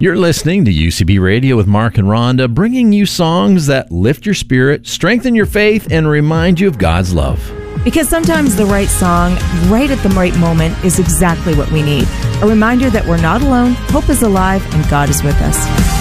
You're listening to UCB Radio with Mark and Rhonda, bringing you songs that lift your spirit, strengthen your faith, and remind you of God's love. Because sometimes the right song, right at the right moment, is exactly what we need. A reminder that we're not alone, hope is alive, and God is with us.